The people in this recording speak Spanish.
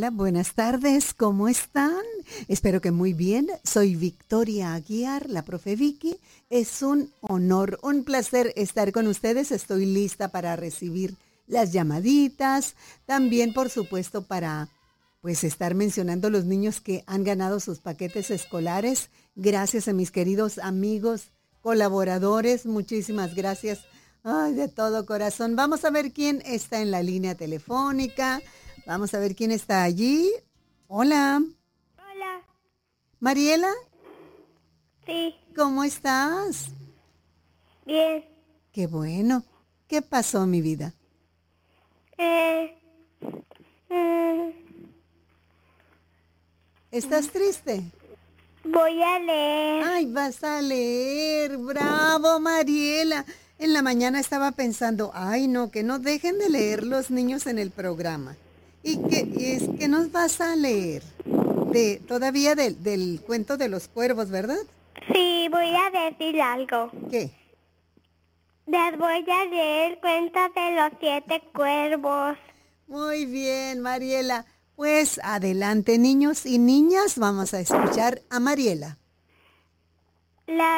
Hola, buenas tardes, ¿cómo están? Espero que muy bien. Soy Victoria Aguiar, la profe Vicky. Es un honor, un placer estar con ustedes. Estoy lista para recibir las llamaditas. También, por supuesto, para pues estar mencionando los niños que han ganado sus paquetes escolares. Gracias a mis queridos amigos, colaboradores. Muchísimas gracias. Ay, de todo corazón. Vamos a ver quién está en la línea telefónica. Vamos a ver quién está allí. Hola. Hola. Mariela, Sí. ¿cómo estás? Bien. Qué bueno. ¿Qué pasó, mi vida? Eh, mm, ¿Estás triste? Voy a leer. Ay, vas a leer. Bravo, Mariela. En la mañana estaba pensando, ay, no, que no dejen de leer los niños en el programa. ¿Y qué es que nos vas a leer? Todavía del cuento de los cuervos, ¿verdad? Sí, voy a decir algo. ¿Qué? Les voy a leer el cuento de los 7 cuervos. Muy bien, Mariela. Pues adelante, niños y niñas, vamos a escuchar a Mariela. La